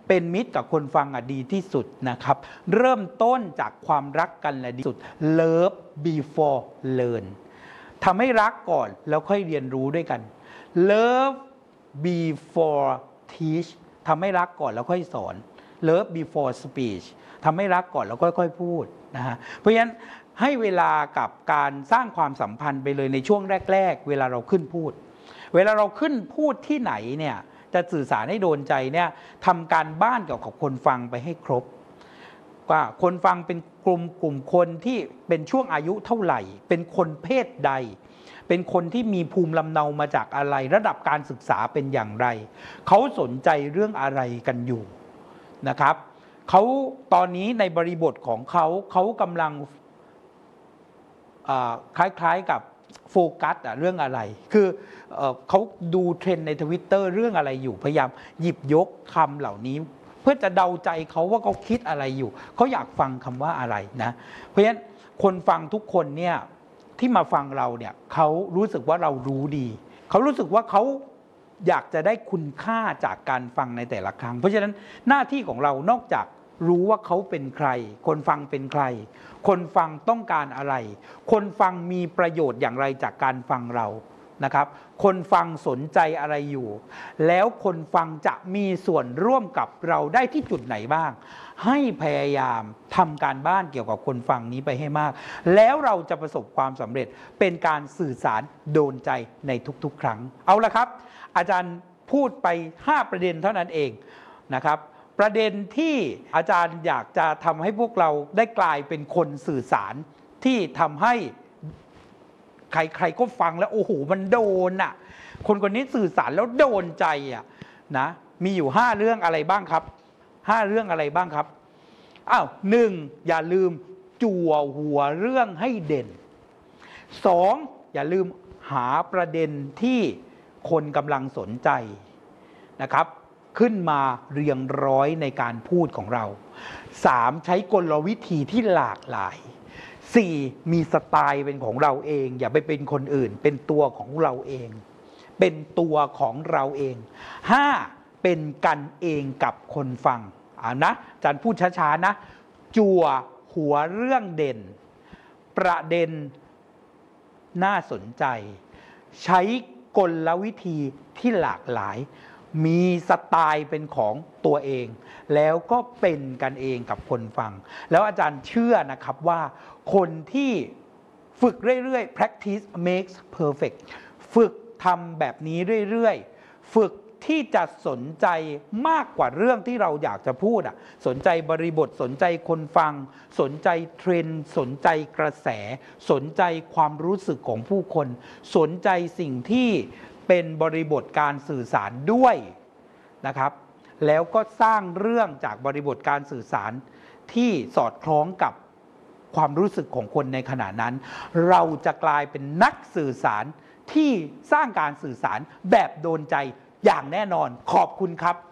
เป็นมิตรกับคนฟังดีที่สุดนะครับเริ่มต้นจากความรักกันและดีสุด Love before learn ทำให้รักก่อนแล้วค่อยเรียนรู้ด้วยกัน Love before teach ทำให้รักก่อนแล้วค่อยสอน Love before speech ทำให้รักก่อนแล้วค่อยๆพูดนะฮะเพราะฉะนั้นให้เวลากับการสร้างความสัมพันธ์ไปเลยในช่วงแรกๆเวลาเราขึ้นพูดที่ไหนเนี่ยจะสื่อสารให้โดนใจเนี่ยทำการบ้านเกี่ยวกับคนฟังไปให้ครบว่าคนฟังเป็นกลุ่มคนที่เป็นช่วงอายุเท่าไหร่เป็นคนเพศใดเป็นคนที่มีภูมิลำเนามาจากอะไรระดับการศึกษาเป็นอย่างไรเขาสนใจเรื่องอะไรกันอยู่นะครับเขาตอนนี้ในบริบทของเขากำลังคล้ายๆกับโฟกัสเรื่องอะไรคือเขาดูเทรนด์ใน Twitter เรื่องอะไรอยู่พยายามหยิบยกคำเหล่านี้เพื่อจะเดาใจเขาว่าเขาคิดอะไรอยู่เขาอยากฟังคำว่าอะไรนะเพราะฉะนั้นคนฟังทุกคนเนี่ยที่มาฟังเราเนี่ยเขารู้สึกว่าเรารู้ดีเขารู้สึกว่าเขาอยากจะได้คุณค่าจากการฟังในแต่ละครั้งเพราะฉะนั้นหน้าที่ของเรานอกจากรู้ว่าเขาเป็นใครคนฟังเป็นใครคนฟังต้องการอะไรคนฟังมีประโยชน์อย่างไรจากการฟังเรานะครับคนฟังสนใจอะไรอยู่แล้วคนฟังจะมีส่วนร่วมกับเราได้ที่จุดไหนบ้างให้พยายามทำการบ้านเกี่ยวกับคนฟังนี้ไปให้มากแล้วเราจะประสบความสำเร็จเป็นการสื่อสารโดนใจในทุกๆครั้งเอาละครับอาจารย์พูดไป5ประเด็นเท่านั้นเองนะครับประเด็นที่อาจารย์อยากจะทำให้พวกเราได้กลายเป็นคนสื่อสารที่ทำให้ใครๆก็ฟังแล้วโอ้โหมันโดนอ่ะคนนี้สื่อสารแล้วโดนใจอ่ะนะมีอยู่5เรื่องอะไรบ้างครับ5เรื่องอะไรบ้างครับ1อย่าลืมจั่วหัวเรื่องให้เด่น2อย่าลืมหาประเด็นที่คนกำลังสนใจนะครับขึ้นมาเรียงร้อยในการพูดของเรา3ใช้กลวิธีที่หลากหลาย4มีสไตล์เป็นของเราเองอย่าไปเป็นคนอื่นเป็นตัวของเราเองเป็นตัวของเราเอง5เป็นกันเองกับคนฟังนะอาจารย์พูดช้าๆนะจั่วหัวเรื่องเด่นประเด็นน่าสนใจใช้กลวิธีที่หลากหลายมีสไตล์เป็นของตัวเองแล้วก็เป็นกันเองกับคนฟังแล้วอาจารย์เชื่อนะครับว่าคนที่ฝึกเรื่อยๆ practice makes perfect ฝึกทำแบบนี้เรื่อยๆฝึกที่จะสนใจมากกว่าเรื่องที่เราอยากจะพูดสนใจบริบทสนใจคนฟังสนใจเทรนด์สนใจกระแสสนใจความรู้สึกของผู้คนสนใจสิ่งที่เป็นบริบทการสื่อสารด้วยนะครับแล้วก็สร้างเรื่องจากบริบทการสื่อสารที่สอดคล้องกับความรู้สึกของคนในขณะนั้นเราจะกลายเป็นนักสื่อสารที่สร้างการสื่อสารแบบโดนใจอย่างแน่นอนขอบคุณครับ